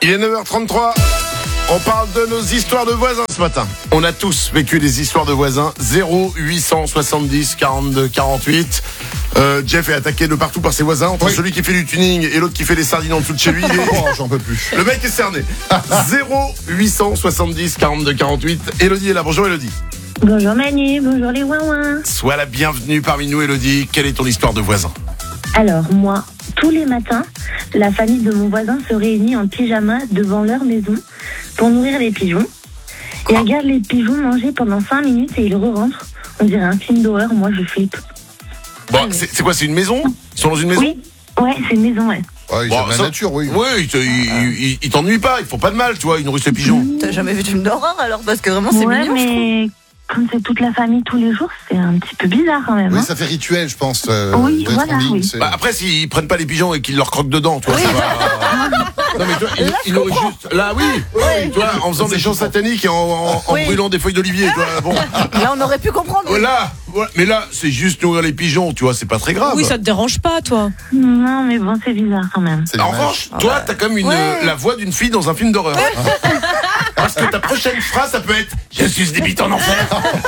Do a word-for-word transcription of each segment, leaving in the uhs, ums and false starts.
Il est neuf heures trente-trois. On parle de nos histoires de voisins ce matin. On a tous vécu des histoires de voisins. zéro huit cent soixante-dix quarante-deux quarante-huit. Euh, Jeff est attaqué de partout par ses voisins. Entre oui. celui qui fait du tuning et l'autre qui fait les sardines en dessous de chez lui. Et... Oh, j'en peux plus. Le mec est cerné. zéro huit cent soixante-dix quarante-deux quarante-huit. Elodie est là. Bonjour Elodie. Bonjour Manu, bonjour les ouin-ouin. Sois la bienvenue parmi nous Elodie. Quelle est ton histoire de voisin? Alors moi, tous les matins, la famille de mon voisin se réunit en pyjama devant leur maison pour nourrir les pigeons. Ils regardent les pigeons manger pendant cinq minutes et ils re-rentrent. On dirait un film d'horreur, moi je flippe. Bon, c'est, c'est quoi, c'est une maison? Ils sont dans une maison? Oui, ouais, c'est une maison, ouais. Ouais, ils Bon, aiment la ça- nature, oui. Oui, ils, te- ils- ils- ils t'ennuient pas, ils font pas de mal, tu vois, ils nourrissent les pigeons. T'as jamais vu de film d'horreur alors? Parce que vraiment c'est ouais, mignon, je trouve. mais comme c'est toute la famille tous les jours, c'est un petit peu bizarre quand même. Oui, hein. ça fait rituel, je pense. euh, Oui, d'être voilà, en ligne, oui. c'est- Bah, après, s'ils prennent pas les pigeons et qu'ils leur croquent dedans, toi, ça va. Non, mais toi, ils, Là, ils je nourrissent juste. Là, oui, oui, toi, en faisant des chants sataniques et en, en, en Oui. brûlant des feuilles d'olivier, toi, bon. Là on aurait pu comprendre. Voilà, voilà. Mais là, c'est juste nourrir les pigeons, tu vois, c'est pas très grave. Oui, ça te dérange pas, toi? Non, mais bon, c'est bizarre quand même. c'est En dommage. revanche, toi, t'as comme une, Ouais. la voix d'une fille dans un film d'horreur. Parce que ta prochaine phrase, ça peut être « Je suis débite en enfer ».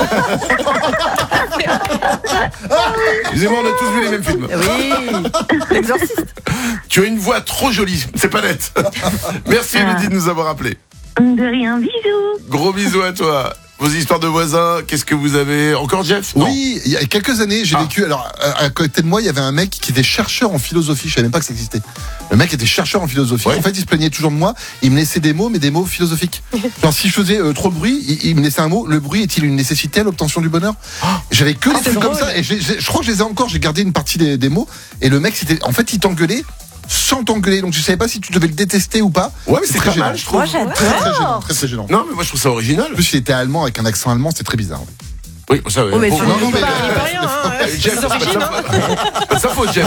Excusez-moi, on a tous vu les mêmes films. Oui, l'exorciste. Tu as une voix trop jolie, c'est pas net. Merci Elodie de nous avoir appelés. De rien, bisous. Gros bisous à toi. Vos histoires de voisins, qu'est-ce que vous avez? Encore Jeff? Non. Oui, il y a quelques années, j'ai Ah. vécu. Alors, à, à côté de moi, il y avait un mec qui était chercheur en philosophie. Je savais même pas que ça existait. Le mec était chercheur en philosophie. Ouais. En fait, il se plaignait toujours de moi. Il me laissait des mots, mais des mots philosophiques. Genre, si je faisais euh, trop de bruit, il, il me laissait un mot. Le bruit est-il une nécessité à l'obtention du bonheur? J'avais que des c'est trucs comme drôle. ça. Et j'ai- j'ai- je crois que je les ai encore. J'ai gardé une partie des, des mots. Et le mec, c'était. En fait, il t'engueulait sans t'engueuler. Donc, je savais pas si tu devais le détester ou pas. Ouais, mais c'est très pas mal, gênant. je trouve. Moi Très, très gênant. j'adore. Très, très gênant. Non, mais moi je trouve ça original. En plus, il était allemand avec un accent allemand. C'était très bizarre. Oui, ça, Oh, mais bon, tu- non, non, mais- Bah, il peut rien, hein. Jeff, c'est pas de sa faute. Pas de sa faute, Jeff.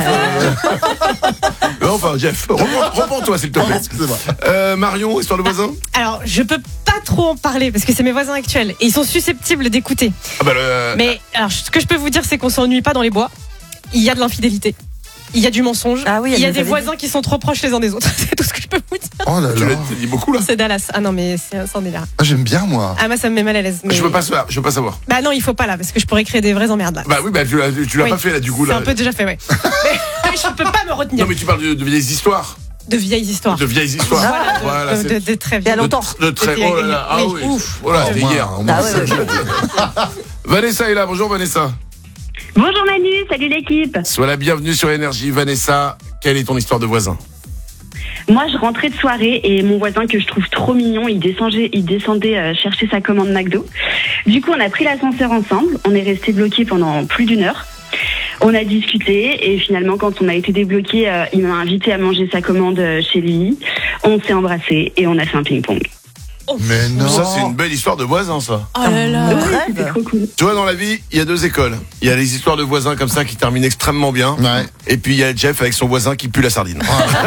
Mais enfin, Jeff, reprends- reprends-toi, s'il te plaît. Excusez-moi. Euh, Marion, histoire de voisin? Alors, je peux pas trop en parler parce que c'est mes voisins actuels et ils sont susceptibles d'écouter. Ah bah le... Mais alors, ce que je peux vous dire, c'est qu'on s'ennuie pas dans les bois. Il y a de l'infidélité. Il y a du mensonge. Ah oui, il y a elle des nous avait voisins qui sont trop proches les uns des autres. C'est tout ce que je peux vous dire. Oh là Tu l'as là. t'as dit beaucoup là. C'est Dallas. Ah non, mais c'est c'est un délire. Ah, j'aime bien, moi. Ah, moi, ça me met mal à l'aise. mais- Je veux pas savoir, je veux pas savoir. Bah non, il faut pas là parce que je pourrais créer des vraies emmerdes là. Bah oui, bah tu l'as, tu l'as Oui. pas fait là du coup C'est là. un peu déjà fait, ouais. mais je peux pas me retenir. Non mais tu parles de, de vieilles histoires, De vieilles histoires. de vieilles histoires. Voilà, de, Voilà, de, c'est- de- de très Il y a vieilles. longtemps. de très. C'était- Oh là là, ah oui, oui. ouf. Voilà, Au c'était moins, hier. au moins, Ah ouais, ça, ouais. Vanessa est là. Bonjour Vanessa. Bonjour Manu, salut l'équipe. Sois la bienvenue sur Énergie. Vanessa, quelle est ton histoire de voisin? Moi, je rentrais de soirée et mon voisin que je trouve trop mignon, il descendait, il descendait euh, chercher sa commande McDo. Du coup, on a pris l'ascenseur ensemble. On est resté bloqués pendant plus d'une heure. On a discuté et finalement, quand on a été débloqué, euh, il m'a invité à manger sa commande euh, chez lui. On s'est embrassés et on a fait un ping-pong. Mais non. Ça c'est une belle histoire de voisin ça. Oh là là. Le C'était rêve. trop cool. Tu vois dans la vie, il y a deux écoles. Il y a les histoires de voisins comme ça qui terminent extrêmement bien. Ouais. Et puis il y a Jeff avec son voisin qui pue la sardine.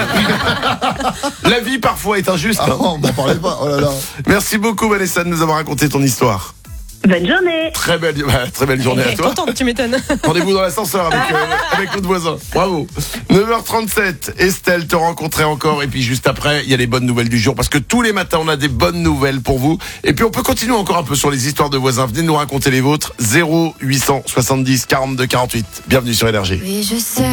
La vie parfois est injuste. Ah, hein. on m'en parlait pas. Oh là là. Merci beaucoup Vanessa de nous avoir raconté ton histoire. Bonne journée. Très belle, bah, très belle journée à Et toi. contente, tu m'étonnes. Rendez-vous dans l'ascenseur avec, euh, avec notre voisin. Bravo. neuf heures trente-sept, Estelle te rencontrait encore. Et puis juste après, il y a les bonnes nouvelles du jour. Parce que tous les matins, on a des bonnes nouvelles pour vous. Et puis on peut continuer encore un peu sur les histoires de voisins. Venez nous raconter les vôtres. zéro huit cent soixante-dix quarante-deux quarante-huit. Bienvenue sur Énergie. Oui, je sais.